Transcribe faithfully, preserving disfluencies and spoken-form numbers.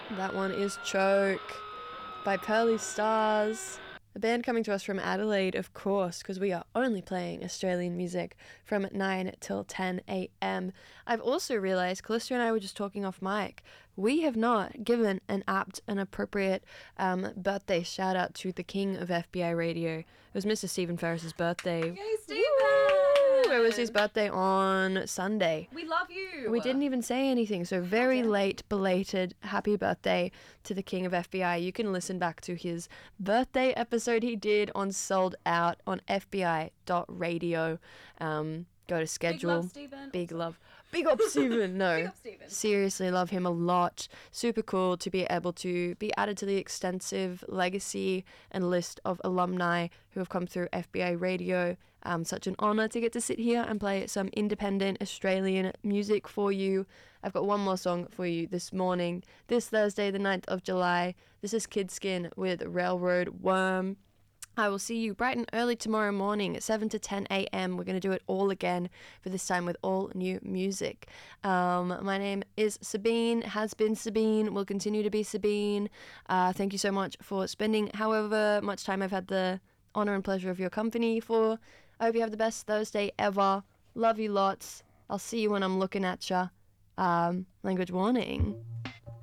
That one is Choke by Pearly Stars. A band coming to us from Adelaide, of course, because we are only playing Australian music from nine till ten a.m. I've also realised, Calista and I were just talking off mic, we have not given an apt and appropriate um, birthday shout out to the king of F B I radio. It was Mister Stephen Ferris's birthday. Yay, Stephen! Woo! It was his birthday on Sunday. We love you! We didn't even say anything, so very late, belated, happy birthday to the king of F B I. You can listen back to his birthday episode he did on Sold Out on F B I dot radio. Um, go to schedule. Big love, Stephen. Big love. Big up, Stephen. No. Big up, Stephen. Seriously, love him a lot. Super cool to be able to be added to the extensive legacy and list of alumni who have come through F B I radio. Um, such an honour to get to sit here and play some independent Australian music for you. I've got one more song for you this morning. This Thursday, the ninth of July. This is Kid Skin with Railroad Worm. I will see you bright and early tomorrow morning at seven to ten a.m. We're going to do it all again, for this time with all new music. Um, my name is Sabine, has been Sabine, will continue to be Sabine. Uh, thank you so much for spending however much time I've had the honour and pleasure of your company for. I hope you have the best Thursday ever. Love you lots. I'll see you when I'm looking at ya. Um, language warning.